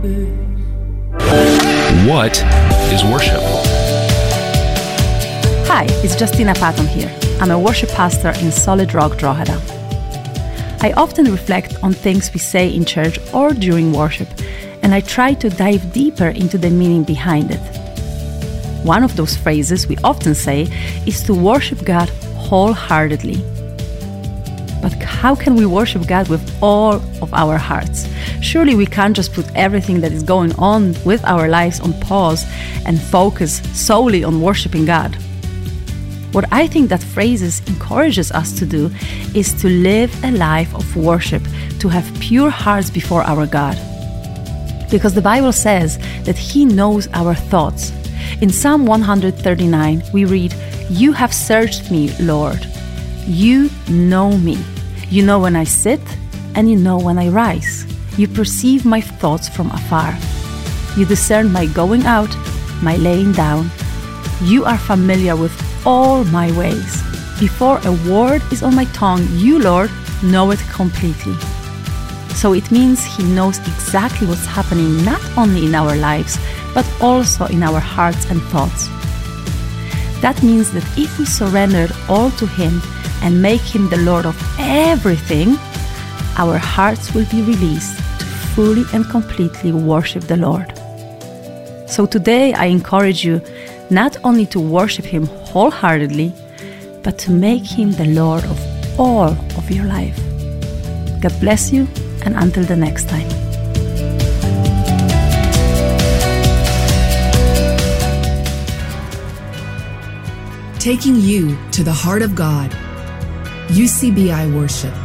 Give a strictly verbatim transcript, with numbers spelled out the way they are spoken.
What is worship? Hi, it's Justina Patton here. I'm a worship pastor in Solid Rock, Drogheda. I often reflect on things we say in church or during worship, and I try to dive deeper into the meaning behind it. One of those phrases we often say is to worship God wholeheartedly. But how can we worship God with all of our hearts? Surely we can't just put everything that is going on with our lives on pause and focus solely on worshiping God. What I think that phrases encourages us to do is to live a life of worship, to have pure hearts before our God. Because the Bible says that He knows our thoughts. In Psalm one thirty-nine, we read, "You have searched me, Lord. You know me. You know when I sit, and you know when I rise. You perceive my thoughts from afar. You discern my going out, my laying down. You are familiar with all my ways. Before a word is on my tongue, you, Lord, know it completely." So it means He knows exactly what's happening not only in our lives, but also in our hearts and thoughts. That means that if we surrendered all to Him and make Him the Lord of everything, our hearts will be released to fully and completely worship the Lord. So today I encourage you not only to worship Him wholeheartedly, but to make Him the Lord of all of your life. God bless you, and until the next time. Taking you to the heart of God. U C B I Worship.